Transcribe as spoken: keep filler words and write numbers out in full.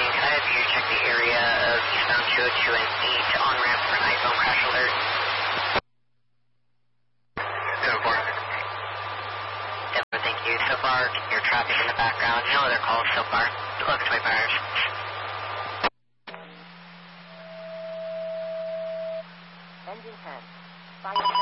Can I have you check the area of eastbound two oh two and eight on ramp for an iPhone crash alert? ten four. Denver, thank you. So far, your traffic in the background. No other calls so far. Good luck, twenty-four hours. Engine ten. Fire.